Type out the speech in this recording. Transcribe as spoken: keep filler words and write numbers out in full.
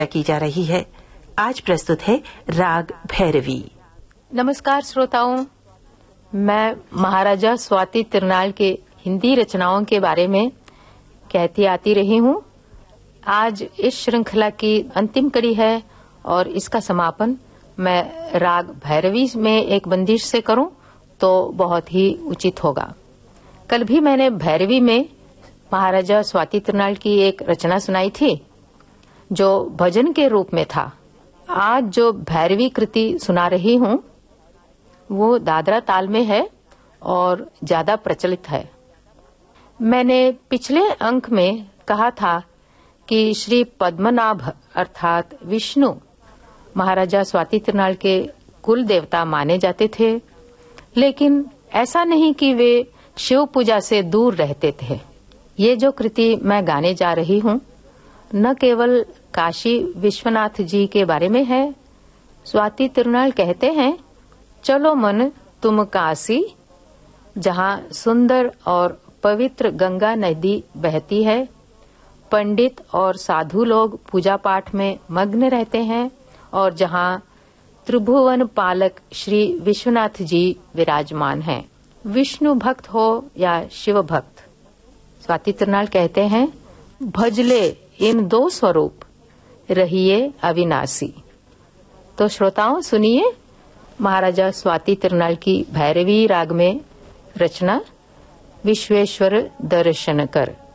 की जा रही है। आज प्रस्तुत है राग भैरवी। नमस्कार श्रोताओं, मैं महाराजा स्वाति तिरुनाल के हिंदी रचनाओं के बारे में कहती आती रही हूँ। आज इस श्रृंखला की अंतिम कड़ी है और इसका समापन मैं राग भैरवी में एक बंदिश से करूं तो बहुत ही उचित होगा। कल भी मैंने भैरवी में महाराजा स्वाति तिरुनाल की एक रचना सुनाई थी जो भजन के रूप में था। आज जो भैरवी कृति सुना रही हूँ वो दादरा ताल में है और ज्यादा प्रचलित है। मैंने पिछले अंक में कहा था कि श्री पद्मनाभ अर्थात विष्णु महाराजा स्वाति तिरुनाल के कुल देवता माने जाते थे, लेकिन ऐसा नहीं कि वे शिव पूजा से दूर रहते थे। ये जो कृति मैं गाने जा रही हूँ न केवल काशी विश्वनाथ जी के बारे में है। स्वाति तिरुनाल कहते हैं, चलो मन तुम काशी, जहाँ सुंदर और पवित्र गंगा नदी बहती है। पंडित और साधु लोग पूजा पाठ में मग्न रहते हैं और जहाँ त्रिभुवन पालक श्री विश्वनाथ जी विराजमान हैं। विष्णु भक्त हो या शिव भक्त, स्वाति तिरुनाल कहते हैं, भजले इन दो स्वरूप रहिए अविनाशी। तो श्रोताओं सुनिए महाराजा स्वाति तिरुनाल की भैरवी राग में रचना विश्वेश्वर दर्शन कर।